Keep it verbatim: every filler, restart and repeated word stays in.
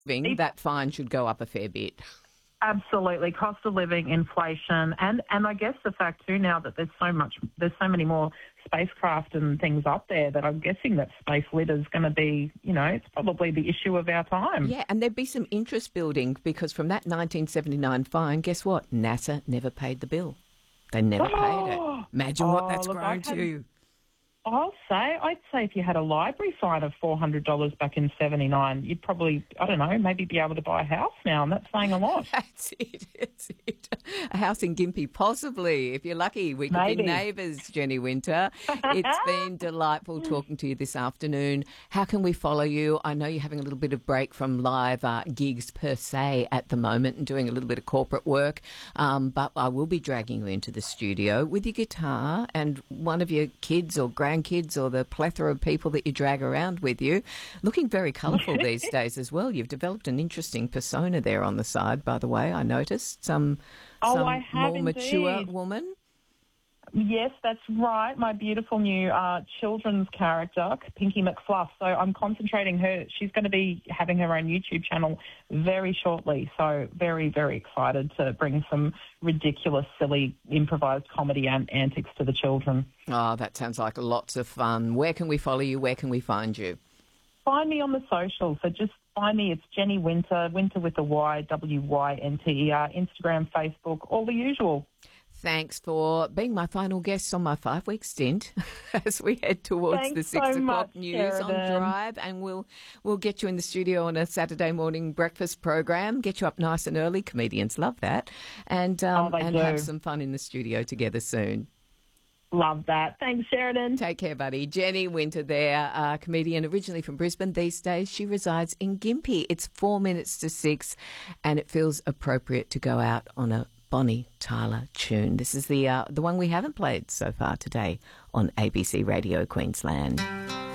living, that fine should go up a fair bit. Absolutely, cost of living, inflation, and, and I guess the fact too now that there's so much, there's so many more spacecraft and things up there that I'm guessing that space litter is going to be, you know, it's probably the issue of our time. Yeah, and there'd be some interest building because from that nineteen seventy-nine fine, guess what? NASA never paid the bill. They never Oh, paid it. Imagine oh, what that's look, grown I've had- to. I'll say, I'd say if you had a library fine of four hundred dollars back in seventy-nine, you'd probably, I don't know, maybe be able to buy a house now, and that's saying a lot. That's it, that's it. A house in Gympie, possibly. If you're lucky, we could Maybe. be neighbours, Jenny Winter. It's been delightful talking to you this afternoon. How can we follow you? I know you're having a little bit of break from live uh, gigs per se at the moment and doing a little bit of corporate work, um, but I will be dragging you into the studio with your guitar and one of your kids or grandkids or the plethora of people that you drag around with you. Looking very colourful these days as well. You've developed an interesting persona there on the side, by the way, I noticed. Some, Oh, some I have more mature indeed. woman. Yes, that's right. My beautiful new uh, children's character, Pinky McFluff. So I'm concentrating her. She's going to be having her own YouTube channel very shortly. So very, very excited to bring some ridiculous, silly, improvised comedy and antics to the children. Oh, that sounds like lots of fun. Where can we follow you? Where can we find you? Find me on the socials. So just find me. It's Jenny Winter, Winter with a Y, W Y N T E R, Instagram, Facebook, all the usual. Thanks for being my final guest on my five-week stint as we head towards Thanks the six so o'clock much, news Sheridan. on Drive, and we'll we'll get you in the studio on a Saturday morning breakfast program. Get you up nice and early. Comedians love that, and um, Oh, they and do. have some fun in the studio together soon. Love that. Thanks, Sheridan. Take care, buddy. Jenny Winter there, a comedian originally from Brisbane. These days she resides in Gympie. It's four minutes to six, and it feels appropriate to go out on a Bonnie Tyler tune. This is the uh, the one we haven't played so far today on A B C Radio Queensland.